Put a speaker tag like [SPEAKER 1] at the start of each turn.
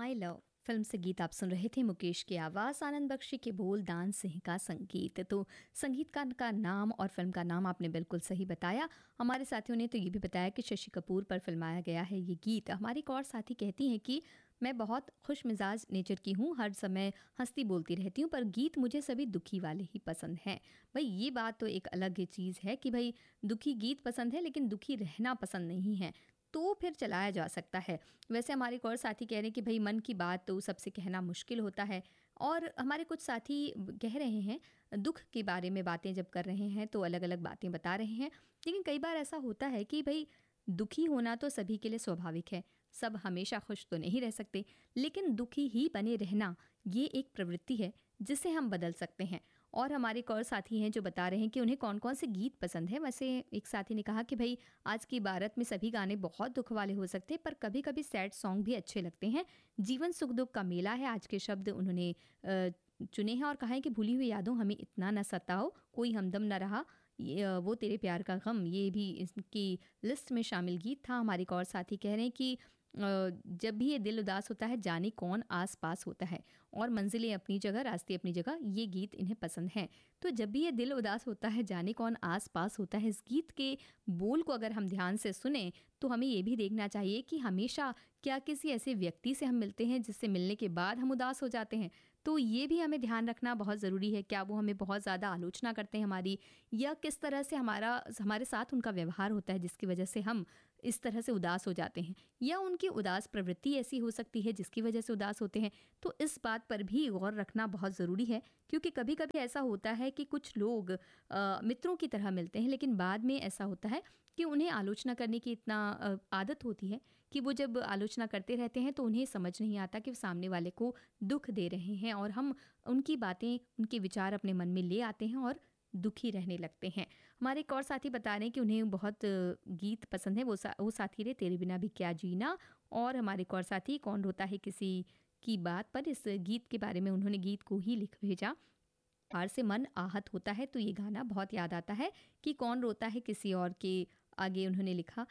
[SPEAKER 1] My love film से गीत आप सुन रहे थे। मुकेश की आवाज़, आनंद बख्शी के बोल, दान सिंह का संगीत। तो संगीतकार का नाम और फिल्म का नाम आपने बिल्कुल सही बताया। हमारे साथियों ने तो ये भी बताया कि शशि कपूर पर फिल्माया गया है ये गीत। हमारी एक और साथी कहती हैं कि मैं बहुत खुश मिजाज नेचर की हूँ, हर समय हंसती बोलती रहती हूँ, पर गीत मुझे सभी दुखी वाले ही पसंद हैं। भाई ये बात तो एक अलग चीज़ है कि भाई दुखी गीत पसंद है लेकिन दुखी रहना पसंद नहीं है, तो फिर चलाया जा सकता है। वैसे हमारे एक और साथी कह रहे हैं कि भाई मन की बात तो सबसे कहना मुश्किल होता है। और हमारे कुछ साथी कह रहे हैं दुख के बारे में बातें जब कर रहे हैं तो अलग अलग बातें बता रहे हैं, लेकिन कई बार ऐसा होता है कि भाई दुखी होना तो सभी के लिए स्वाभाविक है, सब हमेशा खुश तो नहीं रह सकते, लेकिन दुखी ही बने रहना ये एक प्रवृत्ति है जिसे हम बदल सकते हैं। और हमारे एक और साथी हैं जो बता रहे हैं कि उन्हें कौन कौन से गीत पसंद है। वैसे एक साथी ने कहा कि भाई आज की भारत में सभी गाने बहुत दुख वाले हो सकते हैं, पर कभी कभी सैड सॉन्ग भी अच्छे लगते हैं। जीवन सुख दुख का मेला है, आज के शब्द उन्होंने चुने हैं और कहा है कि भूली हुई यादों हमें इतना न सताओ, कोई हमदम न रहा, वो तेरे प्यार का गम, ये भी इसकी लिस्ट में शामिल गीत था। हमारे एक और साथी कह रहे हैं कि जब भी ये दिल उदास होता है जाने कौन आस पास होता है, और मंजिलें अपनी जगह रास्ते अपनी जगह, ये गीत इन्हें पसंद हैं। तो जब भी ये दिल उदास होता है जाने कौन आस पास होता है, इस गीत के बोल को अगर हम ध्यान से सुने तो हमें ये भी देखना चाहिए कि हमेशा क्या किसी ऐसे व्यक्ति से हम मिलते हैं जिससे मिलने के बाद हम उदास हो जाते हैं, तो ये भी हमें ध्यान रखना बहुत ज़रूरी है। क्या वो हमें बहुत ज़्यादा आलोचना करते हैं हमारी, या किस तरह से हमारे साथ उनका व्यवहार होता है जिसकी वजह से हम इस तरह से उदास हो जाते हैं, या उनकी उदास प्रवृत्ति ऐसी हो सकती है जिसकी वजह से उदास होते हैं। तो इस बात पर भी गौर रखना बहुत ज़रूरी है, क्योंकि कभी कभी ऐसा होता है कि कुछ लोग मित्रों की तरह मिलते हैं, लेकिन बाद में ऐसा होता है कि उन्हें आलोचना करने की इतना आदत होती है कि वो जब आलोचना करते रहते हैं तो उन्हें समझ नहीं आता कि वो सामने वाले को दुख दे रहे हैं, और हम उनकी बातें, उनके विचार अपने मन में ले आते हैं और दुखी रहने लगते हैं। हमारे एक और साथी बता रहे हैं कि उन्हें बहुत गीत पसंद है। वो साथी रे तेरे बिना भी क्या जीना, और हमारे एक और साथी कौन रोता है किसी की बात पर, इस गीत के बारे में उन्होंने गीत को ही लिख भेजा। हार से मन आहत होता है, तो ये गाना बहुत याद आता है कि कौन रोता है किसी और के, आगे उन्होंने लिखा